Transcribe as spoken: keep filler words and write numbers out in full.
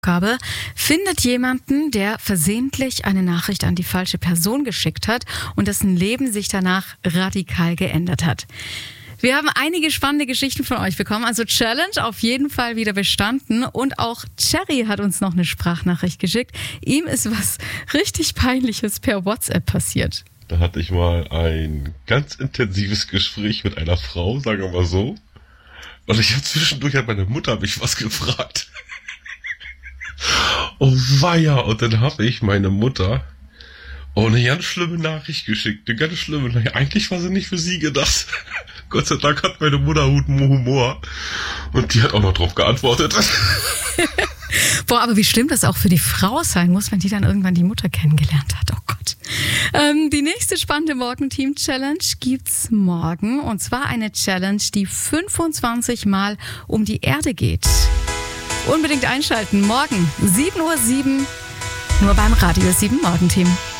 Aufgabe: Findet jemanden, der versehentlich eine Nachricht an die falsche Person geschickt hat und dessen Leben sich danach radikal geändert hat. Wir haben einige spannende Geschichten von euch bekommen, also Challenge auf jeden Fall wieder bestanden, und auch Cherry hat uns noch eine Sprachnachricht geschickt. Ihm ist was richtig Peinliches per WhatsApp passiert. Da hatte ich mal ein ganz intensives Gespräch mit einer Frau, sagen wir mal so. Und ich habe zwischendurch an meine Mutter mich was gefragt. Oh weia, und dann habe ich meine Mutter oh, eine ganz schlimme Nachricht geschickt. Eine ganz schlimme Nachricht. Eigentlich war sie nicht für sie gedacht. Gott sei Dank hat meine Mutter guten Humor. Und die hat auch noch drauf geantwortet. Boah, aber wie schlimm das auch für die Frau sein muss, wenn die dann irgendwann die Mutter kennengelernt hat. Oh Gott. Ähm, die nächste spannende Morgenteam-Challenge gibt's morgen. Und zwar eine Challenge, die fünfundzwanzig Mal um die Erde geht. Unbedingt einschalten. Morgen sieben Uhr sieben nur beim Radio sieben Morgenteam.